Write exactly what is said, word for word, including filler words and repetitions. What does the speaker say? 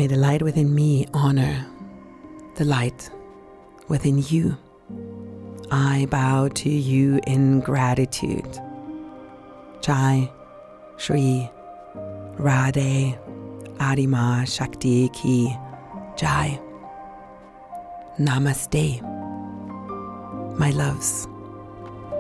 May the light within me honor the light within you. I bow to you in gratitude. Jai Shri Radhe Adima Shakti Ki Jai. Namaste, my loves.